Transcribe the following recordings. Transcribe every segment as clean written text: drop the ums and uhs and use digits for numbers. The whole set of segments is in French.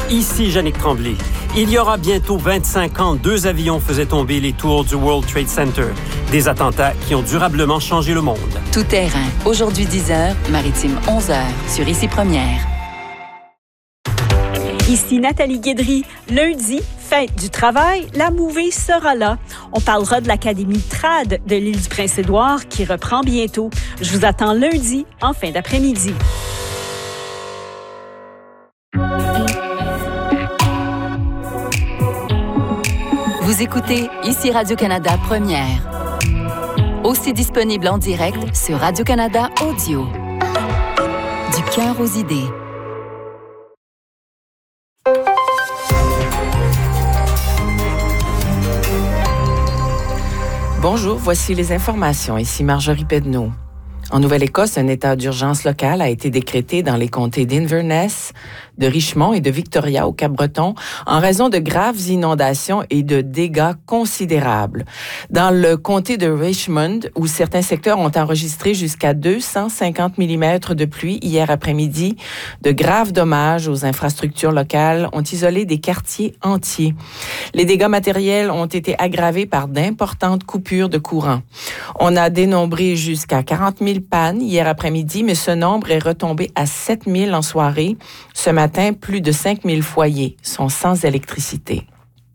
Ici Yannick Tremblay. Il y aura bientôt 25 ans, 2 avions faisaient tomber les tours du World Trade Center. Des attentats qui ont durablement changé le monde. Tout terrain. Aujourd'hui 10h, Maritime 11h, sur Ici Première. Ici Nathalie Guédry. Lundi, fête du travail, la mouvée sera là. On parlera de l'Académie trad de l'île du Prince-Édouard qui reprend bientôt. Je vous attends lundi, en fin d'après-midi. Vous écoutez Ici Radio-Canada Première. Aussi disponible en direct sur Radio-Canada Audio. Du cœur aux idées. Bonjour, voici les informations. Ici Marjorie Pedneau. En Nouvelle-Écosse, un état d'urgence local a été décrété dans les comtés d'Inverness, de Richmond et de Victoria au Cap-Breton en raison de graves inondations et de dégâts considérables. Dans le comté de Richmond, où certains secteurs ont enregistré jusqu'à 250 mm de pluie hier après-midi, de graves dommages aux infrastructures locales ont isolé des quartiers entiers. Les dégâts matériels ont été aggravés par d'importantes coupures de courant. On a dénombré jusqu'à 40 000 pannes hier après-midi, mais ce nombre est retombé à 7 000 en soirée. Ce matin, plus de 5 000 foyers sont sans électricité.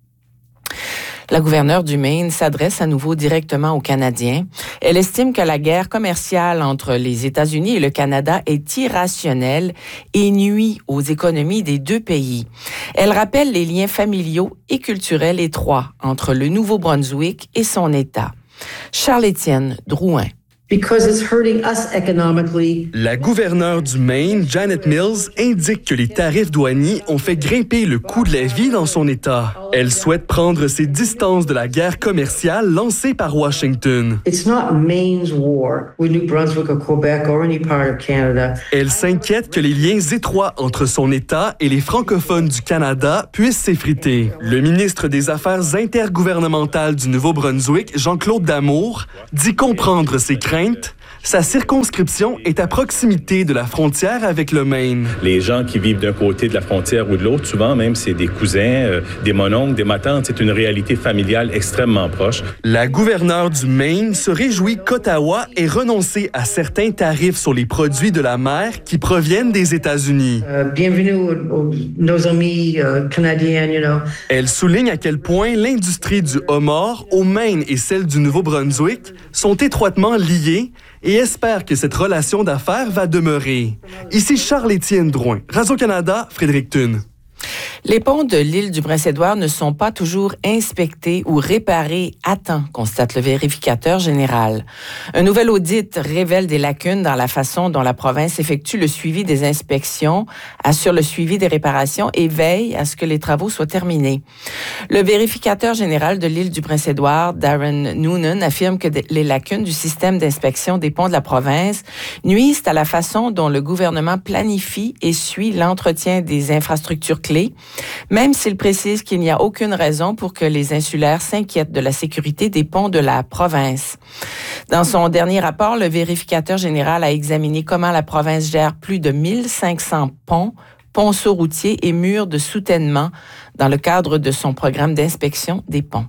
La gouverneure du Maine s'adresse à nouveau directement aux Canadiens. Elle estime que la guerre commerciale entre les États-Unis et le Canada est irrationnelle et nuit aux économies des deux pays. Elle rappelle les liens familiaux et culturels étroits entre le Nouveau-Brunswick et son État. Charles-Étienne Drouin. Because it's hurting us economically. La gouverneure du Maine, Janet Mills, indique que les tarifs douaniers ont fait grimper le coût de la vie dans son État. Elle souhaite prendre ses distances de la guerre commerciale lancée par Washington. It's not Maine's war with New Brunswick or Quebec or any part of Canada. Elle s'inquiète que les liens étroits entre son État et les francophones du Canada puissent s'effriter. Le ministre des Affaires intergouvernementales du Nouveau-Brunswick, Jean-Claude Damour, dit comprendre ses craintes. Sa circonscription est à proximité de la frontière avec le Maine. Les gens qui vivent d'un côté de la frontière ou de l'autre, souvent même, c'est des cousins, des mononcles, des matantes. C'est une réalité familiale extrêmement proche. La gouverneure du Maine se réjouit qu'Ottawa ait renoncé à certains tarifs sur les produits de la mer qui proviennent des États-Unis. Bienvenue aux nos amis canadiens, you know. Elle souligne à quel point l'industrie du homard au Maine et celle du Nouveau-Brunswick sont étroitement liées et espère que cette relation d'affaires va demeurer. Ici Charles-Étienne Drouin, Radio-Canada, Fredericton. Les ponts de l'île du Prince-Édouard ne sont pas toujours inspectés ou réparés à temps, constate le vérificateur général. Un nouvel audit révèle des lacunes dans la façon dont la province effectue le suivi des inspections, assure le suivi des réparations et veille à ce que les travaux soient terminés. Le vérificateur général de l'île du Prince-Édouard, Darren Noonan, affirme que les lacunes du système d'inspection des ponts de la province nuisent à la façon dont le gouvernement planifie et suit l'entretien des infrastructures clés, même s'il précise qu'il n'y a aucune raison pour que les insulaires s'inquiètent de la sécurité des ponts de la province. Dans son dernier rapport, le vérificateur général a examiné comment la province gère plus de 1500 ponts, ponceaux routiers et murs de soutènement dans le cadre de son programme d'inspection des ponts.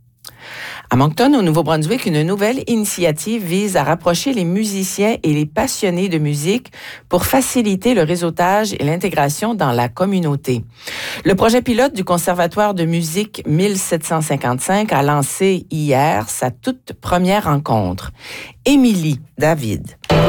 À Moncton, au Nouveau-Brunswick, une nouvelle initiative vise à rapprocher les musiciens et les passionnés de musique pour faciliter le réseautage et l'intégration dans la communauté. Le projet pilote du Conservatoire de musique 1755 a lancé hier sa toute première rencontre. Émilie David.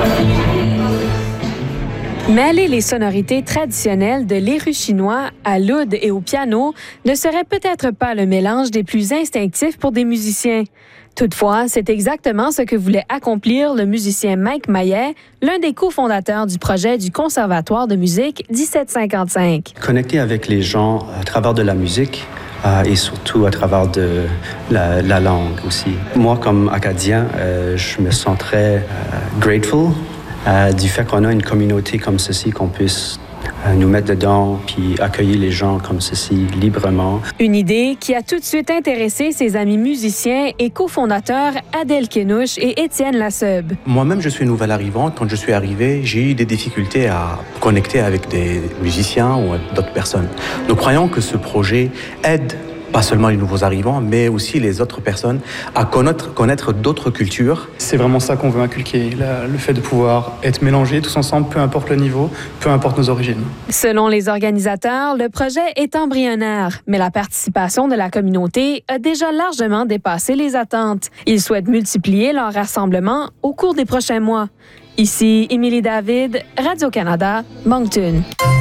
Mêler les sonorités traditionnelles de l'érus chinois à l'oud et au piano ne serait peut-être pas le mélange des plus instinctifs pour des musiciens. Toutefois, c'est exactement ce que voulait accomplir le musicien Mike Maillet, l'un des cofondateurs du projet du Conservatoire de musique 1755. Connecter avec les gens à travers de la musique et surtout à travers de la langue aussi. Moi, comme Acadien, je me sens très grateful du fait qu'on a une communauté comme ceci, qu'on puisse nous mettre dedans, puis accueillir les gens comme ceci librement. Une idée qui a tout de suite intéressé ses amis musiciens et cofondateurs Adèle Kenouche et Étienne Lasseube. Moi-même, je suis nouvel arrivant. Quand je suis arrivé, j'ai eu des difficultés à connecter avec des musiciens ou d'autres personnes. Nous croyons que ce projet aide pas seulement les nouveaux arrivants, mais aussi les autres personnes à connaître d'autres cultures. C'est vraiment ça qu'on veut inculquer, le fait de pouvoir être mélangés tous ensemble, peu importe le niveau, peu importe nos origines. Selon les organisateurs, le projet est embryonnaire, mais la participation de la communauté a déjà largement dépassé les attentes. Ils souhaitent multiplier leurs rassemblements au cours des prochains mois. Ici, Émilie David, Radio-Canada, Moncton.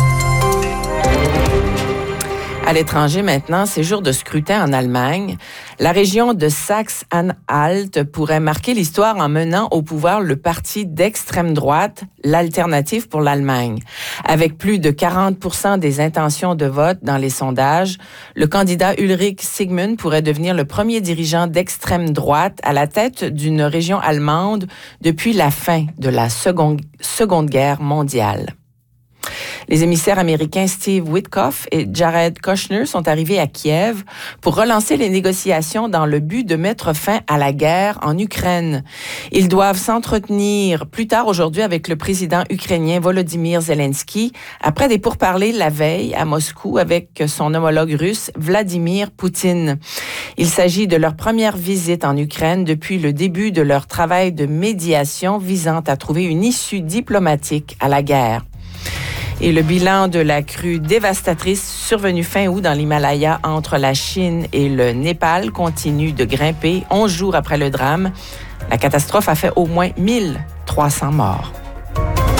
À l'étranger maintenant, ces jours de scrutin en Allemagne, la région de Saxe-Anhalt pourrait marquer l'histoire en menant au pouvoir le parti d'extrême droite, l'Alternative pour l'Allemagne. Avec plus de 40% des intentions de vote dans les sondages, le candidat Ulrich Sigmund pourrait devenir le premier dirigeant d'extrême droite à la tête d'une région allemande depuis la fin de la Seconde Guerre mondiale. Les émissaires américains Steve Witkoff et Jared Kushner sont arrivés à Kiev pour relancer les négociations dans le but de mettre fin à la guerre en Ukraine. Ils doivent s'entretenir plus tard aujourd'hui avec le président ukrainien Volodymyr Zelensky après des pourparlers la veille à Moscou avec son homologue russe Vladimir Poutine. Il s'agit de leur première visite en Ukraine depuis le début de leur travail de médiation visant à trouver une issue diplomatique à la guerre. Et le bilan de la crue dévastatrice survenue fin août dans l'Himalaya entre la Chine et le Népal continue de grimper 11 jours après le drame. La catastrophe a fait au moins 1300 morts.